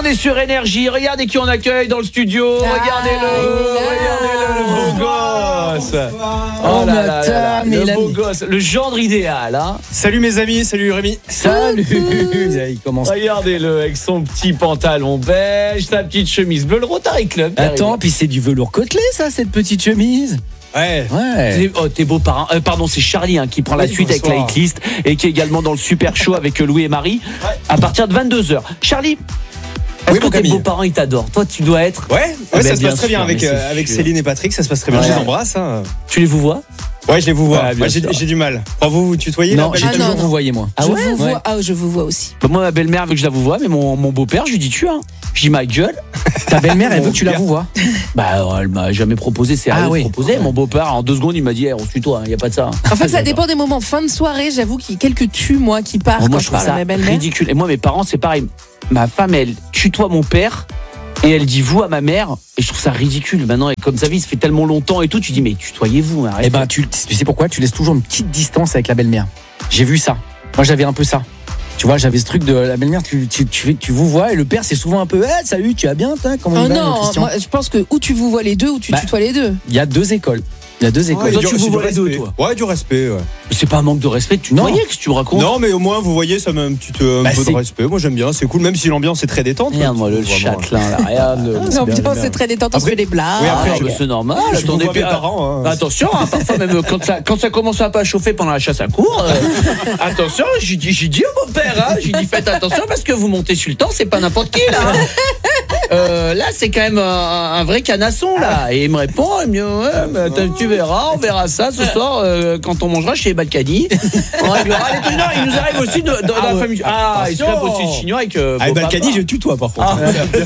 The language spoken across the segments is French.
est sur Énergie. Regardez qui on accueille dans le studio. Regardez-le, le beau gosse. Oh là là là, le beau gosse, le gendre idéal. Hein. Salut mes amis, salut Rémi. Salut. Il commence. Regardez-le avec son petit pantalon beige, sa petite chemise bleue, le Rotary Club. Attends, puis c'est du velours côtelé ça, cette petite chemise. Ouais. Tes beaux-parents. Pardon, c'est Charlie qui prend la suite avec la hitlist et qui est également dans le super show avec Louis et Marie à partir de 22h. Charlie, est-ce que tes beaux-parents ils t'adorent? Toi, tu dois être. Ouais, ça se passe très bien avec Céline et Patrick, ça se passe très bien. Je les embrasse. Hein. Tu les vous vois? Ouais, je les vous vois. Moi, j'ai du mal. Vous tutoyez? Non, j'ai toujours vous voyez moi. Ah ouais? Je vous vois aussi. Moi, ma belle-mère veut que je la vous vois, mais mon beau-père, je lui dis tu. Je dis ma gueule. Ta belle-mère, elle veut que tu la vous vois. Elle m'a jamais proposé, c'est elle qui proposé. Mon beau-père, en 2 secondes, il m'a dit on suit toi, il y a pas de ça. En fait, ça dépend des moments. Fin de soirée, j'avoue qu'il y a quelques moi qui partent moi, quand je parle à ma belle-mère. Ridicule. Et moi, mes parents, c'est pareil. Ma femme, elle tutoie mon père. Et elle dit vous à ma mère, et je trouve ça ridicule maintenant. Et comme ça vie, ça fait tellement longtemps et tout, tu dis mais tutoyez-vous. Eh ben, tu sais pourquoi? Tu laisses toujours une petite distance avec la belle-mère. J'ai vu ça. Moi, j'avais un peu ça. Tu vois, j'avais ce truc de la belle-mère, tu vous vois, et le père, c'est souvent un peu salut, tu vas bien, comment il va, non, Christian? moi, je pense que ou tu vous vois les deux, ou tu tutoies les deux. Il y a 2 écoles. Toi, tu vous vois les deux, toi. Ouais, du respect, ouais. C'est pas un manque de respect, tu voyais que tu me racontes. Non, mais au moins, vous voyez, ça met un peu de respect. Moi, j'aime bien, c'est cool, même si l'ambiance est très détente. Regarde-moi le châtelain, là, regarde. L'ambiance est très détente, on se fait des blagues. Oui, après, c'est normal. Attendez, parents. Attention, parfois même quand ça commence un peu à chauffer pendant la chasse à courre, attention, j'ai dit au beau-père, j'ai dit faites attention parce que vous montez sur le temps, c'est pas n'importe qui, là. Là, c'est quand même un vrai canasson, là. Et il me répond, tu verras, on verra ça ce soir quand on mangera chez Balkany. On réglera les trucs. Non, il nous arrive aussi de la famille. Il se fait aussi de chignon avec Balkany, je tutoie par contre.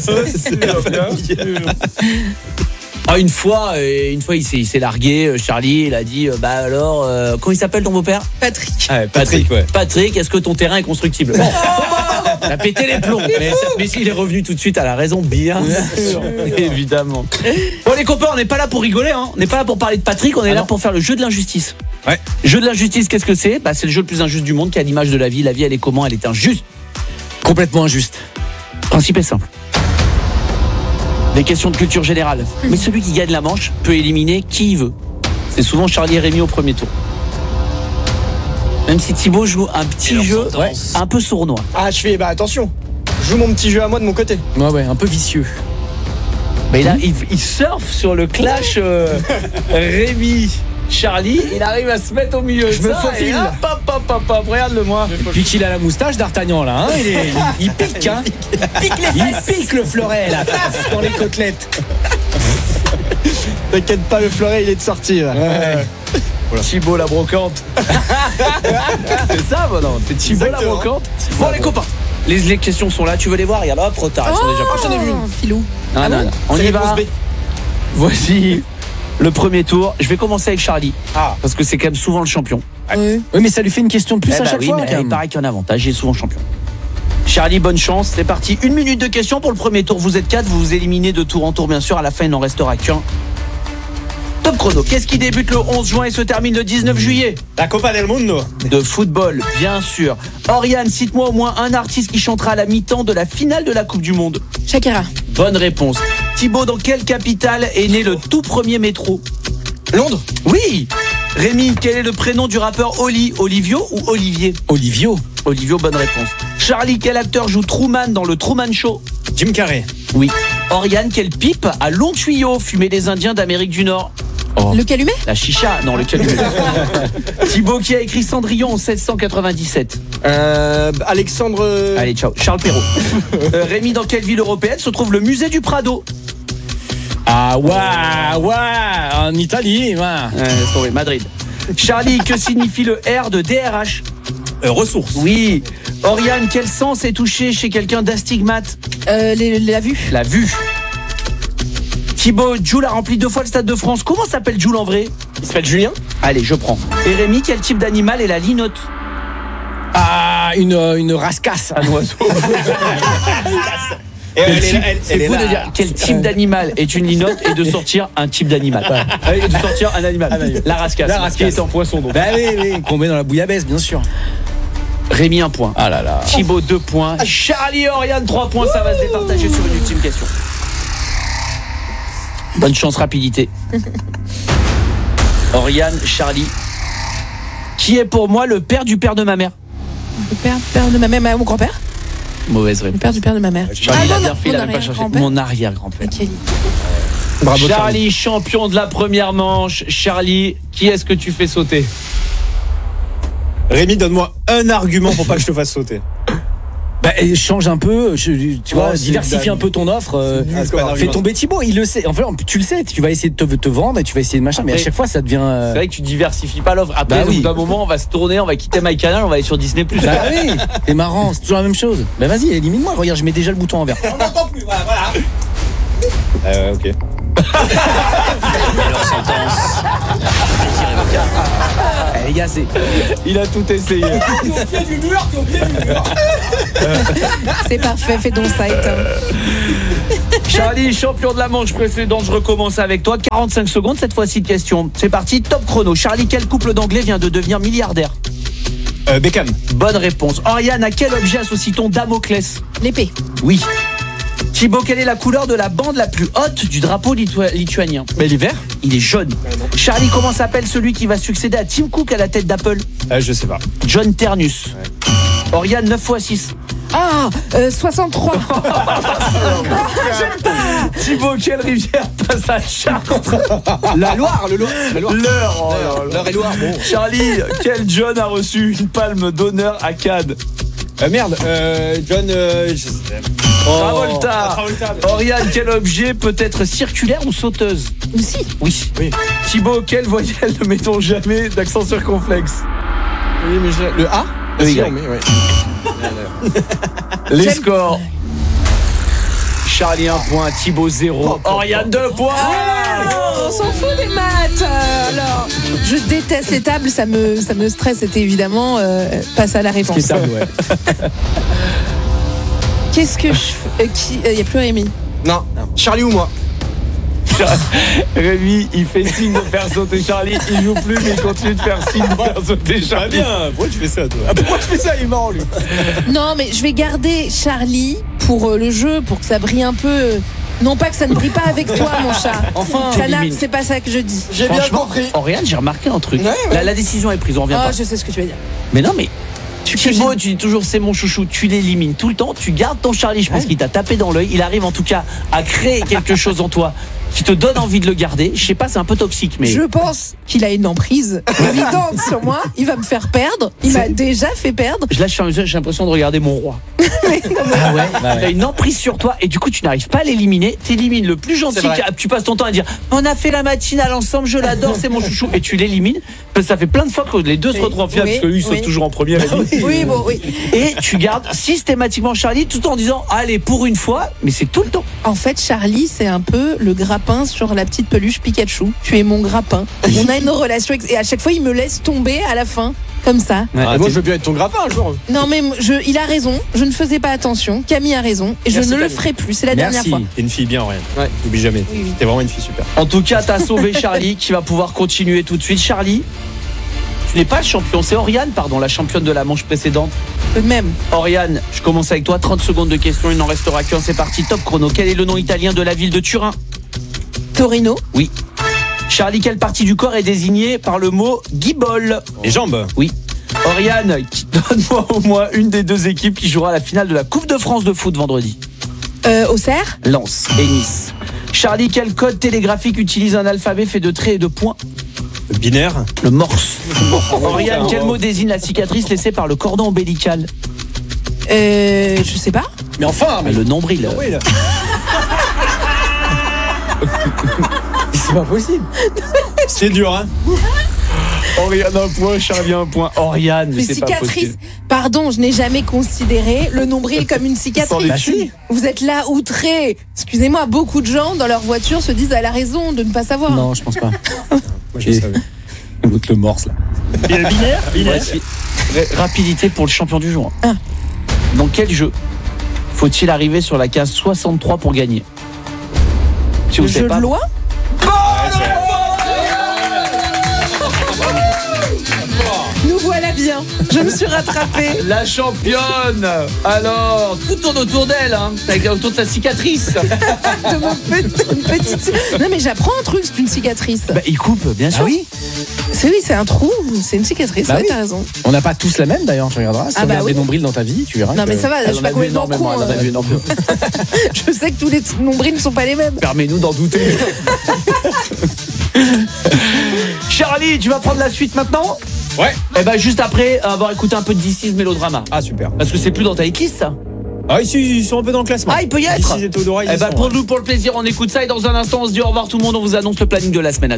Une fois, il s'est largué. Charlie, il a dit comment il s'appelle ton beau-père? Patrick. Patrick, est-ce que ton terrain est constructible? Il a pété les plombs. Mais s'il est revenu tout de suite à la raison, bien sûr. Évidemment. Bon, les copains, on n'est pas là pour rigoler. On n'est pas là pour parler de Patrick. On est là pour faire le jeu de l'injustice. Ouais. Jeu de l'injustice, qu'est-ce que c'est? C'est le jeu le plus injuste du monde qui a l'image de la vie. La vie, elle est comment? Elle est injuste. Complètement injuste. Le principe est simple. Des questions de culture générale. Mais celui qui gagne la manche peut éliminer qui il veut. C'est souvent Charlie et Rémi au premier tour. Même si Thibaut joue un petit jeu un peu sournois. Je fais attention. Je joue mon petit jeu à moi de mon côté. Ouais, un peu vicieux. Mais là, il surfe sur le clash Rémi. Charlie, il arrive à se mettre au milieu. Je me faufile. Hop, regarde-le moi. Puis qu'il a la moustache d'Artagnan là, il pique, hein. Il pique le fleuret là, paf, dans les côtelettes. T'inquiète pas, le fleuret il est de sortie. Ouais. Thibaut la brocante. C'est ça, non? C'est Thibaut la brocante. Bon, les copains, les questions sont là, tu veux les voir? Regarde, hop, trop tard, elles sont déjà j'en ai vu une. Filou. Non. On y va. Voici le premier tour. Je vais commencer avec Charlie. Parce que c'est quand même souvent le champion. Oui, mais ça lui fait une question de plus à chaque fois. Mais il paraît qu'il y a un avantage, il est souvent champion. Charlie, bonne chance, c'est parti. 1 minute de questions pour le premier tour. Vous êtes 4, vous vous éliminez de tour en tour, bien sûr. À la fin, il n'en restera qu'un. Top chrono. Qu'est-ce qui débute le 11 juin et se termine le 19 juillet? La Copa del Mundo. De football, bien sûr. Oriane, cite-moi au moins un artiste qui chantera à la mi-temps de la finale de la Coupe du Monde. Shakira. Bonne réponse. Thibaut, dans quelle capitale est né le tout premier métro? Londres. Oui. Rémi, quel est le prénom du rappeur Olivio ou Olivier? Olivio, bonne réponse. Charlie, quel acteur joue Truman dans le Truman Show? Jim Carrey. Oui. Oriane, quelle pipe à long tuyau fumaient les Indiens d'Amérique du Nord? Le calumet? La chicha, non, le calumet. Thibaut, qui a écrit Cendrillon en 1797? Alexandre. Allez, ciao. Charles Perrault. Rémi, dans quelle ville européenne se trouve le musée du Prado? En Italie, Madrid. Charlie, que signifie le R de DRH? Ressources. Oui. Oriane, quel sens est touché chez quelqu'un d'astigmate? La vue. La vue. Thibaut, Jules a rempli 2 fois le Stade de France. Comment s'appelle Jules en vrai? Il s'appelle Julien. Allez, je prends. Et Rémi, quel type d'animal est la linotte? Une rascasse. Un oiseau. C'est fou de dire quel type d'animal est une linotte et de sortir un type d'animal. Et de sortir un animal. La rascasse. Qui est en poisson donc. Oui, qu'on met dans la bouillabaisse, bien sûr. Rémi 1 point. Ah là là. Thibaut 2 points. Charlie et Oriane 3 points. Ça va se départager sur une ultime question. Bonne chance, rapidité. Oriane, Charlie. Qui est pour moi le père du père de ma mère? Le père de ma mère, mon grand-père. Mauvaise Le réponse. père du père de ma mère. Charlie non, Laderfi, il mon n'avait pas cherché. arrière-grand-père. Mon arrière-grand-père. Ok. Bravo Charlie, champion de la première manche. Charlie, qui est-ce que tu fais sauter? Rémi, donne-moi un argument pour pas que je te fasse sauter. Bah, change un peu, tu vois, c'est diversifie dingue. un peu ton offre. C'est pas un Fais argument. tomber Thibaut, il le sait. Enfin, tu le sais, tu vas essayer de te vendre et tu vas essayer de machin, mais à Après, chaque fois ça devient. C'est vrai que tu diversifies pas l'offre. Après, Bah oui. au bout d'un moment, on va se tourner, on va quitter MyCanal, on va aller sur Disney+. Bah oui, c'est marrant, c'est toujours la même chose. Bah vas-y, élimine-moi, regarde, je mets déjà le bouton en vert. Ok. Eh, les gars, c'est. Il a tout essayé. C'est parfait, fais donc ça, Charlie, champion de la manche précédente, je recommence avec toi. 45 secondes, cette fois-ci de question. C'est parti, top chrono. Charlie, quel couple d'anglais vient de devenir milliardaire? Beckham. Bonne réponse. Oriane, à quel objet associe-t-on Damoclès? L'épée. Oui. Thibaut, quelle est la couleur de la bande la plus haute du drapeau lituanien? Mais l'hiver? Il est jaune. Charlie, comment s'appelle celui qui va succéder à Tim Cook à la tête d'Apple? Je sais pas. John Ternus. Oriane, 9 x 6. Ah, 63. Thibaut, quelle rivière passe à Chartres? La Loire, le Loire. L'heure. Oh là là. L'heure et Loire, bon. Charlie, quel John a reçu une palme d'honneur à Cannes? Merde, John. Je sais. Travolta. Travolta. Oriane, quel objet peut être circulaire ou sauteuse? Aussi. Oui. Oui. Thibaut, quelle voyelle ne mettons jamais d'accent circonflexe? Oui, mais le A? Le Si, Y. on met, ouais. Les Quel- scores. Charlie 1 point, Thibaut 0. Oriane 2 points. On s'en fout des maths. Alors, je déteste les tables, ça me stresse. C'était évidemment passe à la réponse. C'est ça, ouais. Qu'est-ce que je fais Il n'y a plus Rémi. Non, Charlie ou moi? Rémi, il fait signe de faire sauter Charlie. Il joue plus, mais il continue de faire signe de faire sauter Très Charlie. bien. Pourquoi tu fais ça, toi? Pourquoi tu fais ça? Il est marrant, lui. Non, mais je vais garder Charlie pour le jeu, pour que ça brille un peu. Non pas que ça ne brille pas avec toi, mon chat. Enfin, Ça n'a- t'élimines. c'est pas ça que je dis. J'ai bien Franchement, compris. Oriane, j'ai remarqué un truc. Ouais, ouais. La décision est prise, on revient Oh, pas. je sais ce que tu veux dire. Mais non, mais Thibaut, tu dis toujours c'est mon chouchou, tu l'élimines tout le temps, tu gardes ton Charlie, je pense qu'il t'a tapé dans l'œil, il arrive en tout cas à créer quelque chose en toi qui te donne envie de le garder. Je sais pas, c'est un peu toxique, mais Je pense qu'il a une emprise évidente sur moi. Il va me faire perdre. Il m'a déjà fait perdre. là je fais j'ai l'impression de regarder mon roi. Ah ouais, bah Il a ouais. une emprise sur toi et du coup tu n'arrives pas à l'éliminer. T'élimines le plus gentil. C'est vrai. Tu passes ton temps à dire on a fait la matinale ensemble, je l'adore, c'est mon chouchou, et tu l'élimines. Parce que ça fait plein de fois que les deux se Oui, retrouvent en finale oui, parce que lui il saute oui. toujours en première. Oui, bon, oui. Et tu gardes systématiquement Charlie tout en disant allez pour une fois, mais c'est tout le temps. En fait, Charlie, c'est un peu le grappin sur la petite peluche Pikachu. Tu es mon grappin. On a une relation et à chaque fois, il me laisse tomber à la fin. Comme ça. Ah, moi, je veux bien être ton grappin un jour. Non, mais il a raison. Je ne faisais pas attention. Camille a raison. Et je Merci, ne le Camille. ferai plus. C'est la dernière Merci. fois. T'es une fille bien, rien. Ouais. N'oublie jamais. Oui, oui. T'es vraiment une fille super. En tout cas, t'as sauvé Charlie qui va pouvoir continuer tout de suite. Charlie, tu n'es pas le champion, c'est Oriane, pardon, la championne de la manche précédente. Tout de même. Oriane, je commence avec toi, 30 secondes de questions, il n'en restera qu'un, c'est parti, top chrono. Quel est le nom italien de la ville de Turin? Torino. Oui. Charlie, quelle partie du corps est désignée par le mot guibole? Les jambes. Oui. Oriane, donne-moi au moins une des deux équipes qui jouera la finale de la Coupe de France de foot vendredi. Auxerre. Lens et Nice. Charlie, quel code télégraphique utilise un alphabet fait de traits et de points? Binaire. Le morse. Oriane, quel mot désigne la cicatrice laissée par le cordon ombilical? Je sais pas. Mais enfin, mais Le nombril. Oui, là. c'est pas possible. C'est dur, hein. Oriane un point, Charlie un point. Oriane, Les c'est pas cicatrices. possible. Pardon, je n'ai jamais considéré le nombril comme une Sans cicatrice. les filles. Vous êtes là outrés. Excusez-moi, beaucoup de gens dans leur voiture se disent elle a raison de ne pas savoir. Non, je pense pas. Moi, je Et- savais. Écoute le morse là. Voici. Rapidité pour le champion du jour. Ah. Dans quel jeu faut-il arriver sur la case 63 pour gagner? Si Le vous savez jeu pas. de loi. Nous voilà va bien. Je me suis rattrapée. La championne. Alors, tout tourne autour d'elle, hein, autour de sa cicatrice. De mon une petite. Non, mais j'apprends un truc, c'est une cicatrice. Bah, il coupe, bien sûr. Ah oui. C'est un trou, c'est une cicatrice. Bah ouais, oui. t'as raison. On n'a pas tous la même d'ailleurs, tu regarderas. Si Ah tu bah regardes oui. des nombrils dans ta vie, tu verras. Non, mais ça va, je Elle suis en pas a vu complètement énormément, con. elle en a vu énormément. Je sais que tous les nombrils ne sont pas les mêmes. Permets-nous d'en douter. Charlie, tu vas prendre la suite maintenant? Ouais. Et ben juste après avoir écouté un peu de This Is Mélodrama. Ah, super. Parce que c'est plus dans ta hitlist, ça. Ah, ils sont un peu dans le classement. Ah, il peut y être. D'ici et Théodora, ils Eh y ben sont, pour nous, pour le plaisir, on écoute ça et dans un instant, on se dit au revoir tout le monde. On vous annonce le planning de la semaine.